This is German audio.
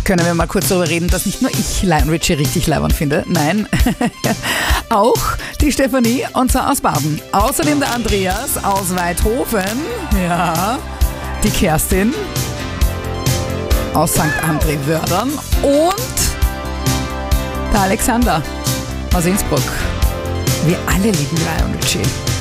Können wir mal kurz darüber reden, dass nicht nur ich Lionel Richie richtig leibend finde. Nein, auch die Stefanie und zwar aus Baden. Außerdem der Andreas aus Weidhofen. Ja, die Kerstin aus St. André-Wördern und der Alexander aus Innsbruck. Wir alle lieben Lionel Richie.